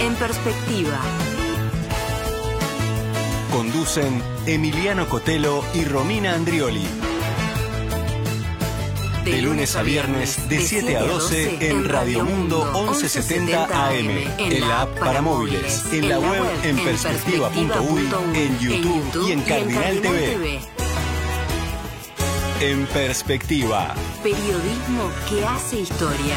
en perspectiva. Conducen Emiliano Cotelo y Romina Andrioli. De lunes a viernes, de 7 a 12, en Radio Mundo 1170 AM, en la app para móviles, en la web en perspectiva.uy, en YouTube y en Cardinal TV. En Perspectiva. Periodismo que hace historia.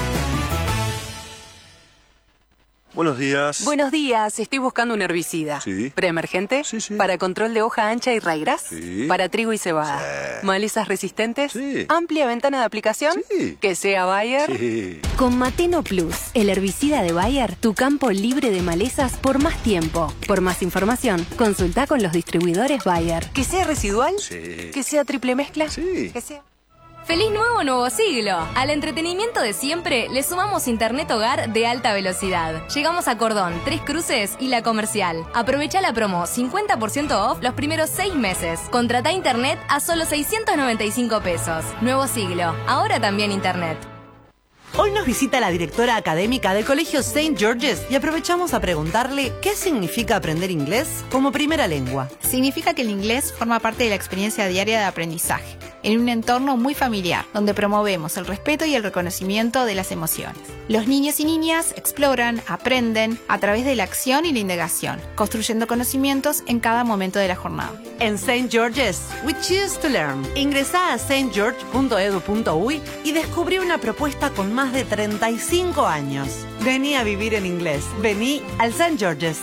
Buenos días. Buenos días, estoy buscando un herbicida. Sí. ¿Preemergente? Sí. ¿Para control de hoja ancha y raigras? Sí. ¿Para trigo y cebada? Sí. ¿Malezas resistentes? Sí. ¿Amplia ventana de aplicación? Sí. ¿Que sea Bayer? Sí. Con Mateno Plus, el herbicida de Bayer, tu campo libre de malezas por más tiempo. Por más información, consulta con los distribuidores Bayer. ¿Que sea residual? Sí. ¿Que sea triple mezcla? Sí. ¿Que sea... ¡Feliz nuevo siglo! Al entretenimiento de siempre le sumamos internet hogar de alta velocidad. Llegamos a Cordón, Tres Cruces y La Comercial. Aprovecha la promo 50% off los primeros 6 meses. Contrata internet a solo 695 pesos. Nuevo siglo, ahora también internet. Hoy nos visita la directora académica del Colegio St. George's y aprovechamos a preguntarle qué significa aprender inglés como primera lengua. Significa que el inglés forma parte de la experiencia diaria de aprendizaje, en un entorno muy familiar, donde promovemos el respeto y el reconocimiento de las emociones. Los niños y niñas exploran, aprenden a través de la acción y la indagación, construyendo conocimientos en cada momento de la jornada. En St. George's, we choose to learn. Ingresá a stgeorge.edu.uy y descubrí una propuesta con más de 35 años. Vení a vivir en inglés. Vení al St. George's.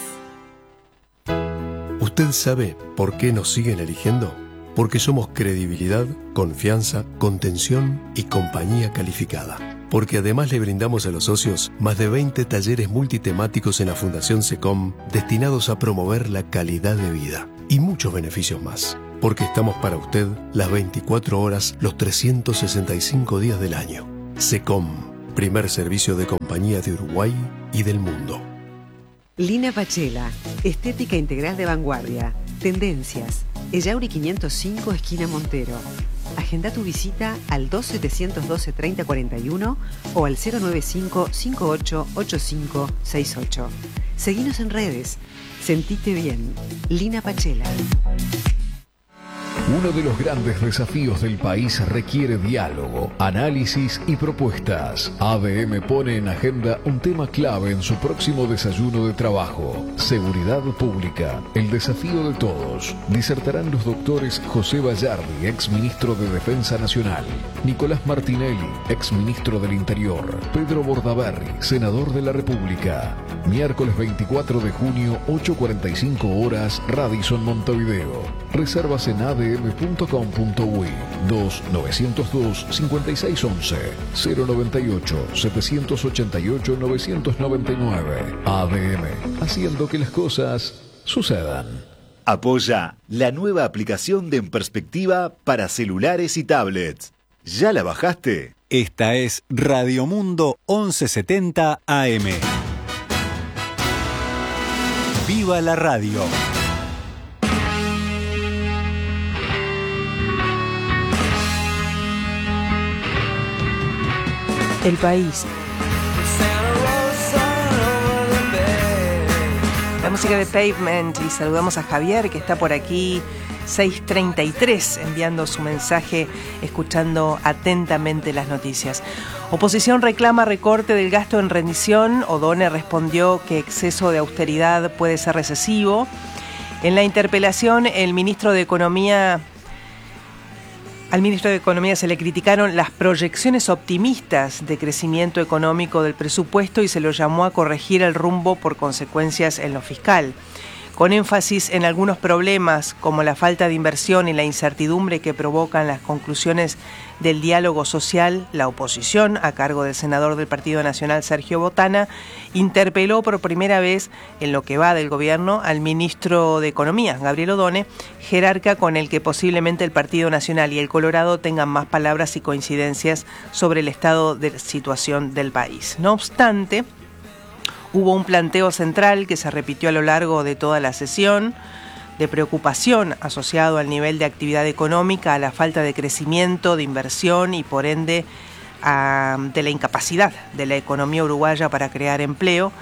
¿Usted sabe por qué nos siguen eligiendo? Porque somos credibilidad, confianza, contención y compañía calificada. Porque además le brindamos a los socios más de 20 talleres multitemáticos en la Fundación SECOM destinados a promover la calidad de vida y muchos beneficios más. Porque estamos para usted las 24 horas, los 365 días del año. SECOM, primer servicio de compañía de Uruguay y del mundo. Lina Pachela, estética integral de vanguardia, tendencias, Ellauri 505, esquina Montero. Agenda tu visita al 2712-3041 o al 095-588568. Seguinos en redes. Sentite bien. Lina Pachela. Uno de los grandes desafíos del país requiere diálogo, análisis y propuestas. ADM pone en agenda un tema clave en su próximo desayuno de trabajo: seguridad pública, el desafío de todos. Disertarán los doctores José Bayardi, ex ministro de Defensa Nacional; Nicolás Martinelli, ex ministro del Interior; Pedro Bordaberry, senador de la República. Miércoles 24 de junio, 8:45 horas, Radisson, Montevideo. Reservas en adm.com.uy 2902-5611 098-788-999. ADM, haciendo que las cosas sucedan. Apoya la nueva aplicación de En Perspectiva para celulares y tablets. ¿Ya la bajaste? Esta es Radio Mundo 1170 AM. ¡Viva la radio! El país. La música de Pavement, y saludamos a Javier, que está por aquí, 6:33, enviando su mensaje, escuchando atentamente las noticias. Oposición reclama recorte del gasto en rendición. O'Donnell respondió que exceso de austeridad puede ser recesivo. En la interpelación, al ministro de Economía se le criticaron las proyecciones optimistas de crecimiento económico del presupuesto y se lo llamó a corregir el rumbo por consecuencias en lo fiscal. Con énfasis en algunos problemas como la falta de inversión y la incertidumbre que provocan las conclusiones del diálogo social, la oposición, a cargo del senador del Partido Nacional Sergio Botana, interpeló por primera vez en lo que va del gobierno al ministro de Economía, Gabriel O'Donnell, jerarca con el que posiblemente el Partido Nacional y el Colorado tengan más palabras y coincidencias sobre el estado de situación del país. No obstante, hubo un planteo central que se repitió a lo largo de toda la sesión, de preocupación asociado al nivel de actividad económica, a la falta de crecimiento, de inversión y por ende de la incapacidad de la economía uruguaya para crear empleo,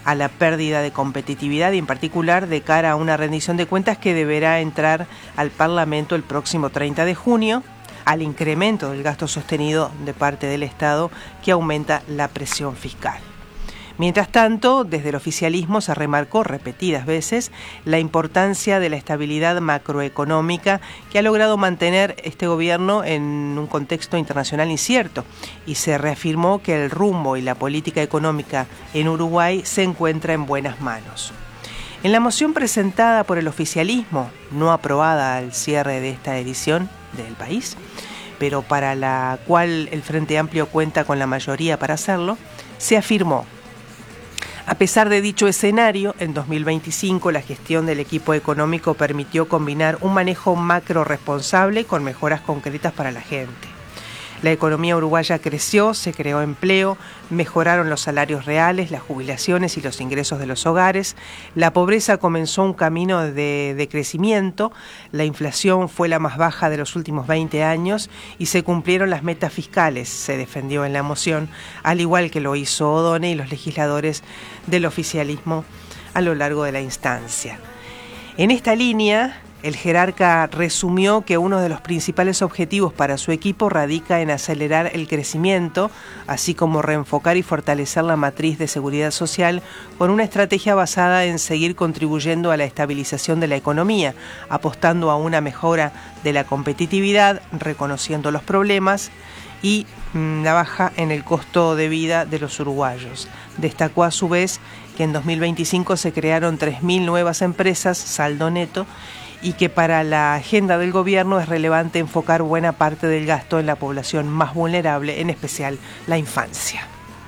a la pérdida de competitividad y en particular de cara a una rendición de cuentas que deberá entrar al Parlamento el próximo 30 de junio, al incremento del gasto sostenido de parte del Estado que aumenta la presión fiscal. Mientras tanto, desde el oficialismo se remarcó repetidas veces la importancia de la estabilidad macroeconómica que ha logrado mantener este gobierno en un contexto internacional incierto y se reafirmó que el rumbo y la política económica en Uruguay se encuentra en buenas manos. En la moción presentada por el oficialismo, no aprobada al cierre de esta edición del País, pero para la cual el Frente Amplio cuenta con la mayoría para hacerlo, se afirmó: a pesar de dicho escenario, en 2025 la gestión del equipo económico permitió combinar un manejo macro responsable con mejoras concretas para la gente. La economía uruguaya creció, se creó empleo, mejoraron los salarios reales, las jubilaciones y los ingresos de los hogares, la pobreza comenzó un camino de crecimiento, la inflación fue la más baja de los últimos 20 años y se cumplieron las metas fiscales, se defendió en la moción, al igual que lo hizo O'Donnell y los legisladores del oficialismo a lo largo de la instancia. En esta línea, el jerarca resumió que uno de los principales objetivos para su equipo radica en acelerar el crecimiento, así como reenfocar y fortalecer la matriz de seguridad social con una estrategia basada en seguir contribuyendo a la estabilización de la economía, apostando a una mejora de la competitividad, reconociendo los problemas y la baja en el costo de vida de los uruguayos. Destacó a su vez que en 2025 se crearon 3.000 nuevas empresas, saldo neto, y que para la agenda del gobierno es relevante enfocar buena parte del gasto en la población más vulnerable, en especial la infancia.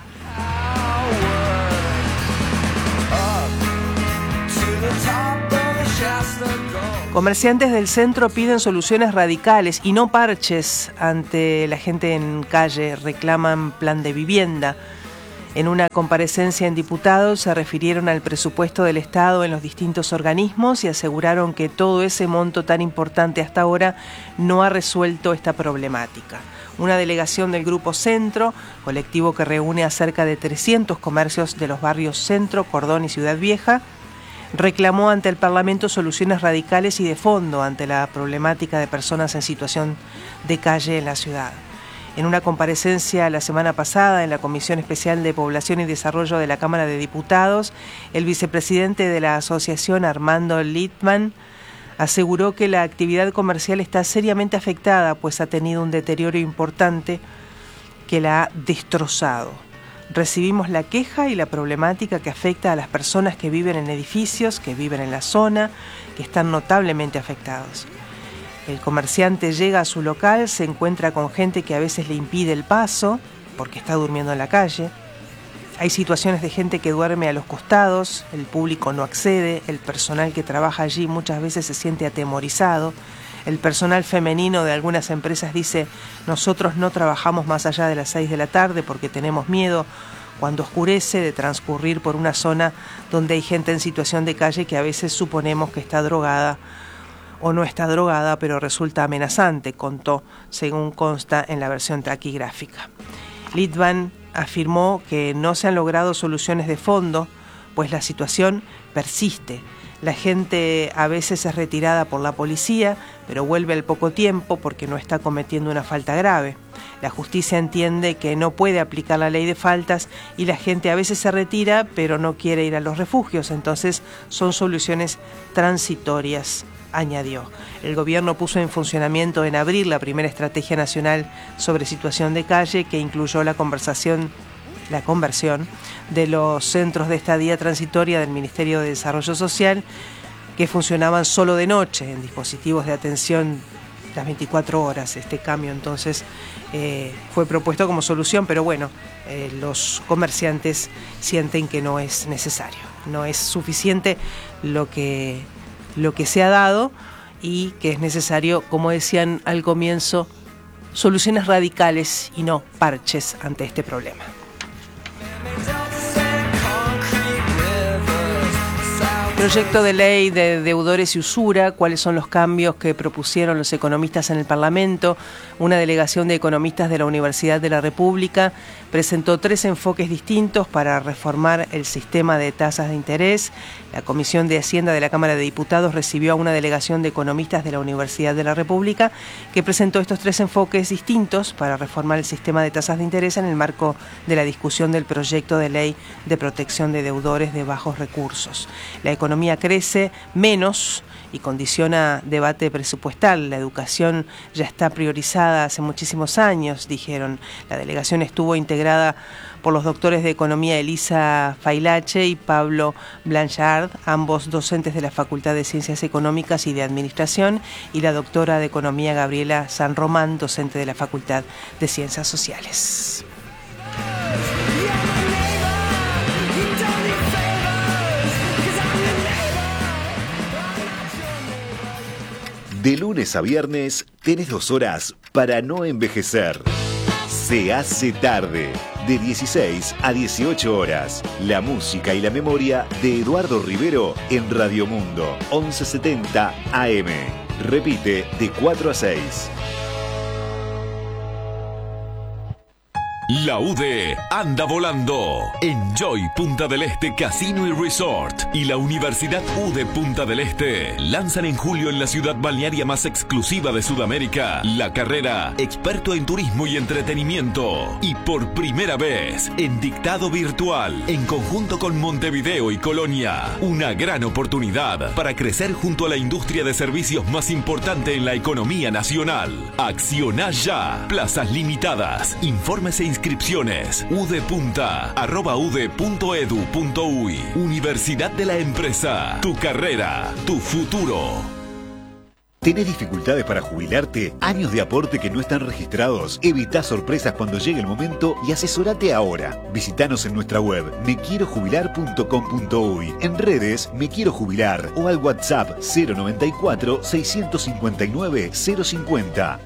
Comerciantes del centro piden soluciones radicales y no parches ante la gente en calle, reclaman plan de vivienda. En una comparecencia en diputados se refirieron al presupuesto del Estado en los distintos organismos y aseguraron que todo ese monto tan importante hasta ahora no ha resuelto esta problemática. Una delegación del Grupo Centro, colectivo que reúne a cerca de 300 comercios de los barrios Centro, Cordón y Ciudad Vieja, reclamó ante el Parlamento soluciones radicales y de fondo ante la problemática de personas en situación de calle en la ciudad. En una comparecencia la semana pasada en la Comisión Especial de Población y Desarrollo de la Cámara de Diputados, el vicepresidente de la asociación, Armando Littman, aseguró que la actividad comercial está seriamente afectada, pues ha tenido un deterioro importante que la ha destrozado. Recibimos la queja y la problemática que afecta a las personas que viven en edificios, que viven en la zona, que están notablemente afectados. El comerciante llega a su local, se encuentra con gente que a veces le impide el paso porque está durmiendo en la calle. Hay situaciones de gente que duerme a los costados, el público no accede, el personal que trabaja allí muchas veces se siente atemorizado. El personal femenino de algunas empresas dice: nosotros no trabajamos más allá de las 6 de la tarde porque tenemos miedo cuando oscurece de transcurrir por una zona donde hay gente en situación de calle que a veces suponemos que está drogada o no está drogada, pero resulta amenazante, contó, según consta en la versión taquigráfica. Littman afirmó que no se han logrado soluciones de fondo, pues la situación persiste. La gente a veces es retirada por la policía, pero vuelve al poco tiempo porque no está cometiendo una falta grave. La justicia entiende que no puede aplicar la ley de faltas y la gente a veces se retira, pero no quiere ir a los refugios, entonces son soluciones transitorias, añadió. El gobierno puso en funcionamiento en abril la primera estrategia nacional sobre situación de calle que incluyó la conversión de los centros de estadía transitoria del Ministerio de Desarrollo Social que funcionaban solo de noche en dispositivos de atención las 24 horas. Este cambio entonces fue propuesto como solución, pero bueno, los comerciantes sienten que no es necesario, no es suficiente lo que se ha dado y que es necesario, como decían al comienzo, soluciones radicales y no parches ante este problema. Proyecto de ley de deudores y usura, cuáles son los cambios que propusieron los economistas en el Parlamento. Una delegación de economistas de la Universidad de la República presentó 3 enfoques distintos para reformar el sistema de tasas de interés. La Comisión de Hacienda de la Cámara de Diputados recibió a una delegación de economistas de la Universidad de la República que presentó estos 3 enfoques distintos para reformar el sistema de tasas de interés en el marco de la discusión del proyecto de ley de protección de deudores de bajos recursos. La economía crece menos y condiciona debate presupuestal. La educación ya está priorizada hace muchísimos años, dijeron. La delegación estuvo integrada por los doctores de Economía Elisa Failache y Pablo Blanchard, ambos docentes de la Facultad de Ciencias Económicas y de Administración, y la doctora de Economía Gabriela San Román, docente de la Facultad de Ciencias Sociales. De lunes a viernes tenés 2 horas para no envejecer. Se hace tarde, de 16 a 18 horas. La música y la memoria de Eduardo Rivero en Radio Mundo, 1170 AM. Repite de 4 a 6. La UDE anda volando. Enjoy Punta del Este Casino y Resort y la Universidad UDE Punta del Este lanzan en julio en la ciudad balnearia más exclusiva de Sudamérica la carrera Experto en Turismo y Entretenimiento. Y por primera vez en dictado virtual en conjunto con Montevideo y Colonia. Una gran oportunidad para crecer junto a la industria de servicios más importante en la economía nacional. Acciona ya. Plazas limitadas. Informes e inscripciones udepunta@ude.edu.uy. Universidad de la Empresa. Tu carrera, tu futuro. ¿Tenés dificultades para jubilarte? ¿Años de aporte que no están registrados? Evita sorpresas cuando llegue el momento y asesorate ahora. Visítanos en nuestra web mequierojubilar.com.uy, en redes Me Quiero Jubilar o al WhatsApp 094 659 050.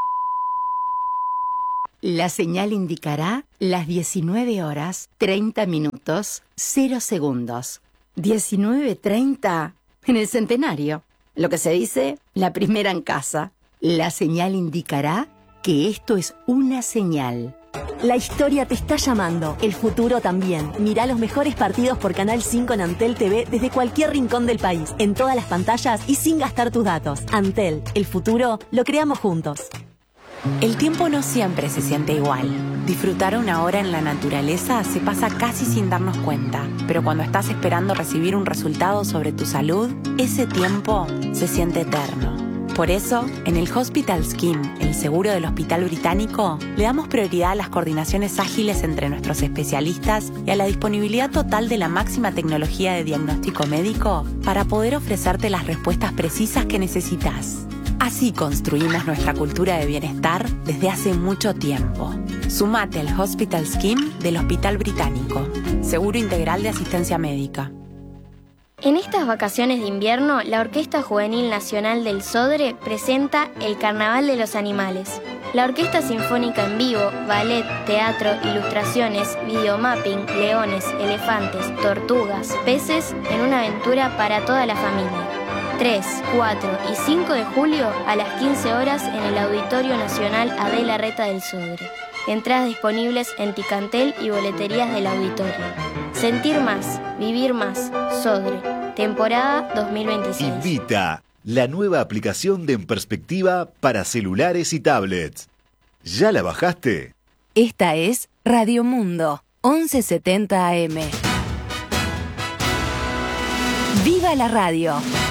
La señal indicará las 19 horas 30 minutos 0 segundos. 19:30 en el centenario. Lo que se dice, la primera en casa. La señal indicará que esto es una señal. La historia te está llamando, el futuro también. Mirá los mejores partidos por Canal 5 en Antel TV desde cualquier rincón del país, en todas las pantallas y sin gastar tus datos. Antel, el futuro lo creamos juntos. El tiempo no siempre se siente igual. Disfrutar una hora en la naturaleza se pasa casi sin darnos cuenta, pero cuando estás esperando recibir un resultado sobre tu salud, ese tiempo se siente eterno. Por eso, en el Hospital Scheme, el seguro del Hospital Británico, le damos prioridad a las coordinaciones ágiles entre nuestros especialistas y a la disponibilidad total de la máxima tecnología de diagnóstico médico para poder ofrecerte las respuestas precisas que necesitas. Así construimos nuestra cultura de bienestar desde hace mucho tiempo. Sumate al Hospital Scheme del Hospital Británico. Seguro integral de asistencia médica. En estas vacaciones de invierno, la Orquesta Juvenil Nacional del Sodre presenta el Carnaval de los Animales. La Orquesta Sinfónica en vivo, ballet, teatro, ilustraciones, videomapping, leones, elefantes, tortugas, peces en una aventura para toda la familia. 3, 4 y 5 de julio a las 15 horas en el Auditorio Nacional Adela Reta del Sodre. Entradas disponibles en Ticantel y boleterías del auditorio. Sentir más, vivir más, Sodre. Temporada 2026. Invita, la nueva aplicación de En Perspectiva para celulares y tablets. ¿Ya la bajaste? Esta es Radio Mundo, 1170 AM. ¡Viva la radio!